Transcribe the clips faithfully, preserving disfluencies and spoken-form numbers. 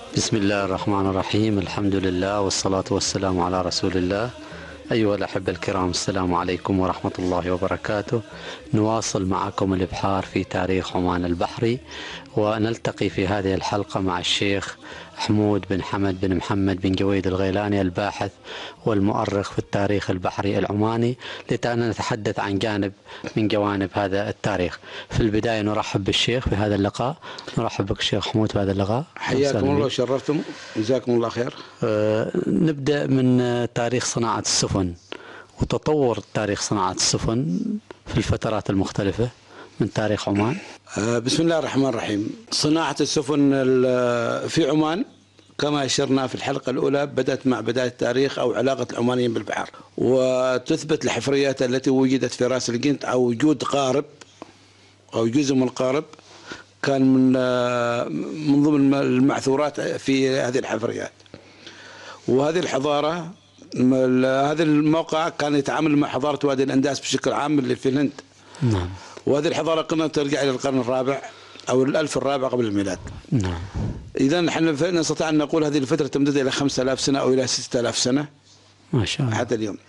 بسم الله الرحمن الرحيم. الحمد لله والصلاة والسلام على رسول الله. أيها الأحبة الكرام، السلام عليكم ورحمة الله وبركاته. نواصل معكم الإبحار في تاريخ عمان البحري، ونلتقي في هذه الحلقة مع الشيخ حمود بن حمد بن محمد بن جويد الغيلاني، الباحث والمؤرخ في التاريخ البحري العماني، لنتحدث عن جانب من جوانب هذا التاريخ. في البداية نرحب بالشيخ في هذا اللقاء. نرحب بك الشيخ حمود في هذا اللقاء. حياكم الله وشرفتم، جزاكم الله خير. أه نبدأ من تاريخ صناعة السفن وتطور تاريخ صناعة السفن في الفترات المختلفة من تاريخ عمان. بسم الله الرحمن الرحيم. صناعة السفن في عمان كما أشرنا في الحلقة الأولى بدأت مع بداية التاريخ أو علاقة العمانيين بالبحر، وتثبت الحفريات التي وجدت في رأس الجنت أو وجود قارب أو جزء من القارب كان من من ضمن المعثورات في هذه الحفريات. وهذه الحضارة، هذا الموقع كان يتعامل مع حضارة وادي الأنداس بشكل عام اللي في الهند. نعم. وهذه الحضارة قلنا ترجع إلى القرن الرابع أو الألف الرابع قبل الميلاد. نعم. إذا نحن نستطيع أن نقول هذه الفترة تمتد إلى خمسة آلاف سنة أو إلى ستة آلاف سنة ما شاء الله حتى اليوم.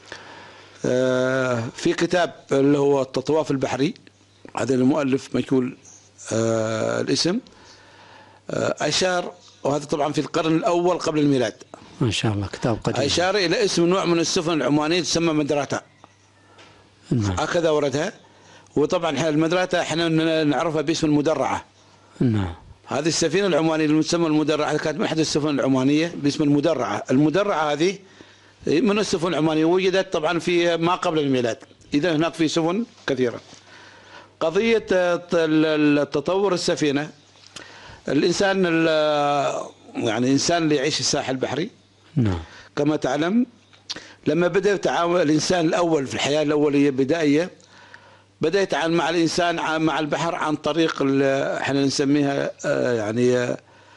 آه في كتاب اللي هو التطواف البحري، هذا المؤلف مجهول آه الاسم، آه أشار، وهذا طبعا في القرن الأول قبل الميلاد. ما شاء الله كتاب قديم. أشار إلى اسم نوع من السفن العمانية تسمى مدراتا. نعم. هكذا وردها. وطبعا المدراتا احنا نعرفها باسم المدرعة. نعم. هذه السفينة العمانية المسمى المدرعة كانت من أحد السفن العمانية باسم المدرعة. المدرعة هذه من السفن العمانية، وجدت طبعا في ما قبل الميلاد. إذا هناك في سفن كثيرة. قضية التطور السفينة، الإنسان يعني الإنسان اللي يعيش الساحل البحري نعم كما تعلم، لما بدأ يتعامل الإنسان الأول في الحياة الأولية بدائية، بدأ يتعامل مع الإنسان مع البحر عن طريق احنا نسميها يعني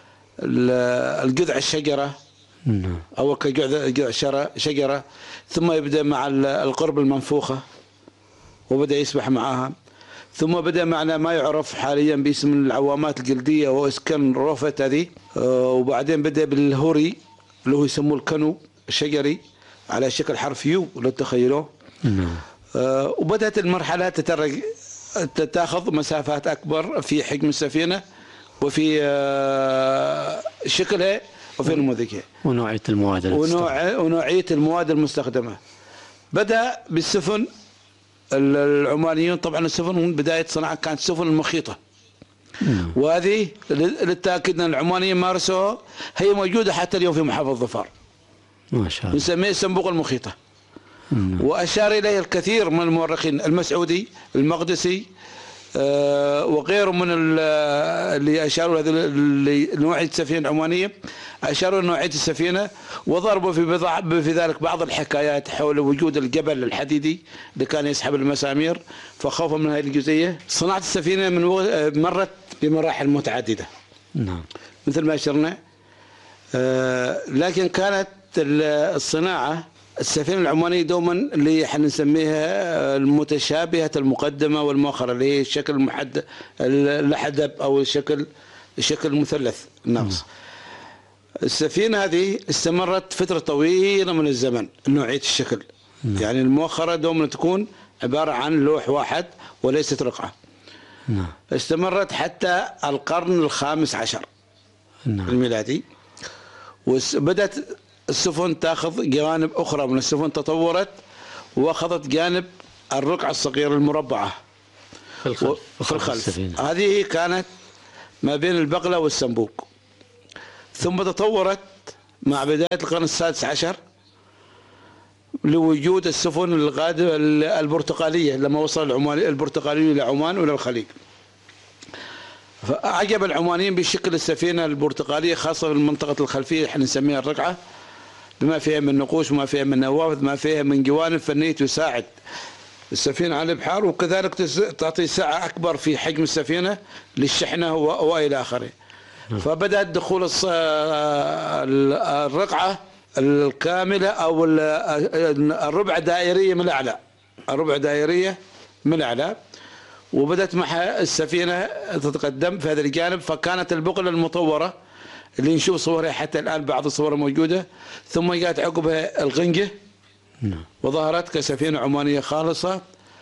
الجذع الشجرة. نعم. أو كجذع شجرة، ثم يبدأ مع القرب المنفوخة وبدأ يسبح معها، ثم بدأ معنا ما يعرف حاليا باسم العوامات الجلدية وإسكان روفت هذه، وبعدين بدأ بالهوري اللي هو يسموه الكنو الشجري على شكل حرف يو لو تخيلوه. نعم. آه وبدأت المرحلة تترج تاخذ مسافات أكبر في حجم السفينة وفي آه شكلها وفي نموذجها ونوعية المواد ونوع ونوعية المواد المستخدمة. بدأ بالسفن العمانيون، طبعا السفن من بداية صناعة كانت السفن المخيطة. نعم. وهذه للتأكيد أن العمانيين مارسوها، هي موجودة حتى اليوم في محافظة ظفار. ما شاء الله. نسميه الصندوق المخيطة. نعم. وأشار إليه الكثير من المؤرخين، المسعودي، المقدسي، أه وغيره من اللي أشاروا لنوعية السفينة العمانية، أشاروا لنوعية السفينة وضربوا في, بضع في ذلك بعض الحكايات حول وجود الجبل الحديدي اللي كان يسحب المسامير، فخوفا من هذه الجزئية صناعة السفينة من مرت بمراحل متعددة. نعم. مثل ما أشرنا. أه لكن كانت الصناعة السفينة العمانية دوما اللي احنا نسميها المتشابهة المقدمة والمؤخرة، اللي هي الشكل المحدد اللحدب او الشكل الشكل المثلث الناقص. السفينة هذه استمرت فترة طويلة من الزمن نوعية الشكل. نعم. يعني المؤخرة دوما تكون عبارة عن لوح واحد وليست رقعة. نعم. استمرت حتى القرن الخامس عشر. نعم. الميلادي، وبدأت السفن تأخذ جوانب أخرى من السفن، تطورت وأخذت جانب الرقعة الصغيرة المربعة في الخلف. في الخلف. هذه كانت ما بين البغلة والسنبوك. ثم تطورت مع بداية القرن السادس عشر لوجود السفن القادمة البرتقالية لما وصل العماني البرتقالي إلى عمان وإلى الخليج. فأعجب العمانيين بشكل السفينة البرتقالية، خاصة في المنطقة الخلفية احنا نسميها الرقعة، بما فيها من نقوش وما فيها من نوافذ، ما فيها من جوانب فنية تساعد السفينة على الإبحار، وكذلك تعطي سعة أكبر في حجم السفينة للشحنة وإلى آخره. فبدأت دخول الرقعة الكاملة أو الربع دائرية من الأعلى، الربع دائرية من الأعلى، وبدأت مع السفينة تتقدم في هذا الجانب. فكانت البقلة المطورة اللي نشوف صورها حتى الآن بعض الصور موجودة. ثم جاءت عقبها الغنجة وظهرت كسفينة عمانية خالصة،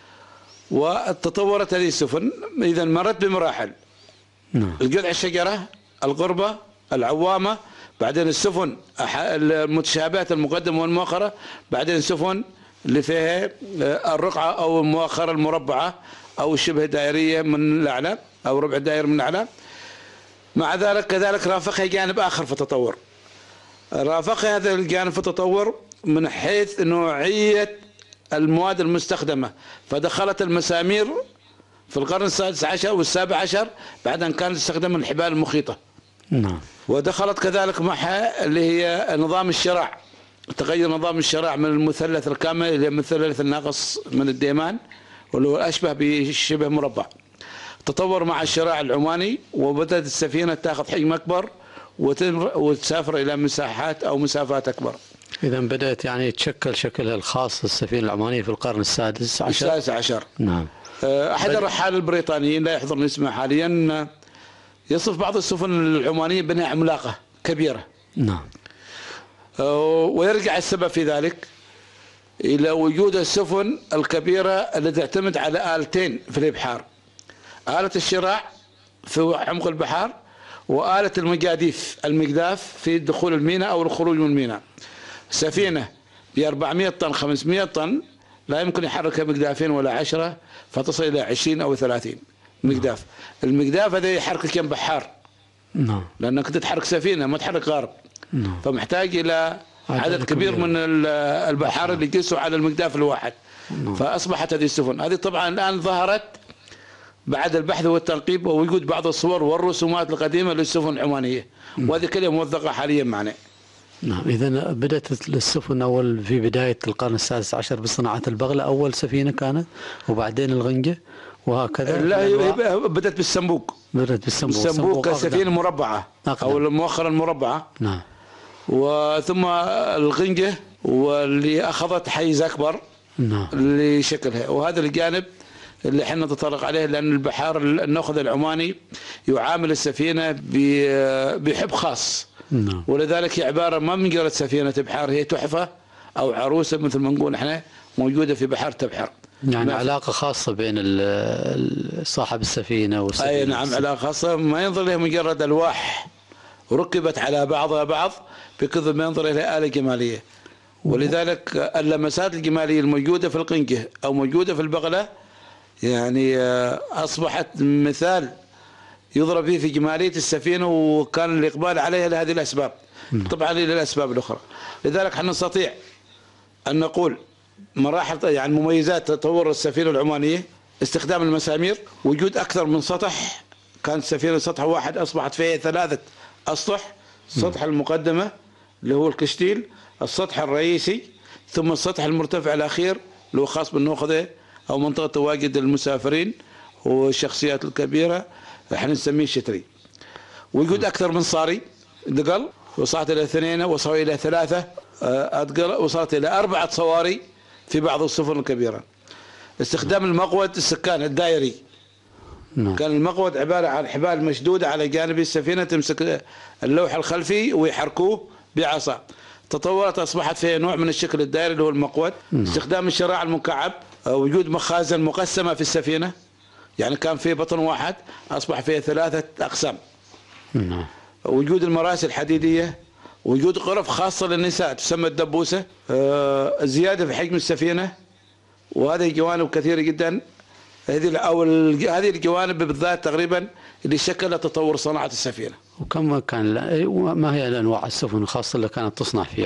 وتطورت هذه السفن. إذا مرت بمراحل، القطع الشجرة، الغربة، العوامة، بعدين السفن المتشابهات المقدمة والمؤخرة، بعدين السفن اللي فيها الرقعة أو المؤخرة المربعة أو الشبه دائرية من الأعلى أو ربع دائري من الأعلى. مع ذلك كذلك رافقها جانب آخر في التطور، رافقها هذا الجانب في التطور من حيث نوعية المواد المستخدمة، فدخلت المسامير في القرن السادس عشر والسابع عشر بعد أن كانت تستخدم الحبال المخيطة. نعم. ودخلت كذلك معها اللي هي نظام الشراع، تغير نظام الشراع من المثلث الكامل إلى المثلث الناقص من الديمان واللي هو أشبه بشبه مربع. تطور مع الشراع العماني، وبدأت السفينة تأخذ حجم أكبر وتسافر إلى مساحات أو مسافات أكبر. إذا بدأت يعني تشكل شكلها الخاص السفينة العمانية في القرن السادس عشر. السادس عشر. نعم. أحد الرحال البريطانيين لا يحضرني اسمه حاليا يصف بعض السفن العمانية بأنها عملاقة كبيرة. نعم. ويرجع السبب في ذلك إلى وجود السفن الكبيرة التي تعتمد على آلتين في الإبحار، آلة الشراع في عمق البحار، وآلة المجاديف المجداف في دخول الميناء أو الخروج من الميناء. سفينة ب أربعمائة طن خمسمائة طن لا يمكن يحركها مجدافين ولا عشرة، فتصل إلى عشرين أو ثلاثين مجداف. المجداف هذا يحرك كم بحار. نعم. لأنك تتحرك سفينة ما تحرك غارب. نعم. فمحتاج إلى عدد كبير من البحار اللي يقيسوا على المجداف الواحد. نعم. فأصبحت هذه السفن هذه طبعا الآن ظهرت بعد البحث والتنقيب ووجود بعض الصور والرسومات القديمة للسفن العمانية. نعم. وهذه كلها موثقة حاليا معنا. نعم. إذا بدأت السفن أول في بداية القرن السادس عشر بصناعة البغلة، أول سفينة كانت، وبعدين الغنجة وهكذا. لا، بدأت بالسنبوق. بدأت بالسنبوق. السنبوق كسفينة مربعة أقدم. أو المؤخرة المربعة. نعم. وثم الغنجة واللي أخذت حيز أكبر. نعم. لشكلها، وهذا الجانب اللي احنا نتطرق عليه، لأن البحار الناخذ العماني يعامل السفينة بحب خاص. نعم. ولذلك هي عبارة ما من مجرد سفينة بحار، هي تحفة أو عروسة مثل ما نقول احنا موجودة في بحر تبحر. يعني علاقة خاصة بين صاحب السفينة والسفينة. أي نعم، علاقة خاصة، ما ينظر لها مجرد ألواح ركبت على بعضها بعض، بكثر ما ينظر إلى آلة جمالية. ولذلك اللمسات الجمالية الموجودة في القنجة أو موجودة في البغلة يعني أصبحت مثال يضرب فيه في جمالية السفينة، وكان الإقبال عليها لهذه الأسباب. طبعا للأسباب الأخرى. لذلك احنا نستطيع أن نقول مراحل يعني مميزات تطور السفينة العمانية: استخدام المسامير، وجود أكثر من سطح. كانت السفينة سطح واحد، أصبحت فيها ثلاثة أسطح: السطح المقدمة اللي هو الكشتيل، السطح الرئيسي، ثم السطح المرتفع الأخير اللي هو خاص بالنوخذة أو منطقة تواجد المسافرين والشخصيات الكبيرة، احنا نسميه الشتري. وجود أكثر من صاري دقل، وصلت إلى اثنين، وصلوا إلى ثلاثة أدقل، وصلت إلى أربعة صواري في بعض السفن الكبيرة. استخدام المقود السكان الدائري. نعم. كان المقود عبارة عن حبال مشدودة على جانب السفينة تمسك اللوح الخلفي ويحركوه بعصا. تطورت، أصبحت فيها نوع من الشكل الدائري اللي هو المقود. نعم. استخدام الشراع المكعب، وجود مخازن مقسمة في السفينة، يعني كان في بطن واحد أصبح فيه ثلاثة أقسام. نعم. وجود المراسي الحديدية، وجود غرف خاصة للنساء تسمى الدبوسة، آه زيادة في حجم السفينة، وهذه جوانب كثيرة جدا. هذه أو هذه الجوانب بالذات تقريبا اللي شكلت تطور صناعة السفينة. وكم كان ما هي الأنواع السفن الخاصة اللي كانت تصنع فيها؟